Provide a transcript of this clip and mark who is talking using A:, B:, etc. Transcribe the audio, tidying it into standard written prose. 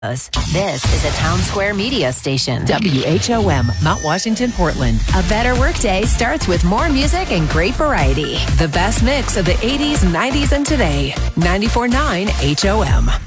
A: This is a Town Square Media station.
B: WHOM, Mount Washington, Portland.
A: A better workday starts with more music and great variety. The best mix of the 80s, 90s, and today. 94.9 HOM.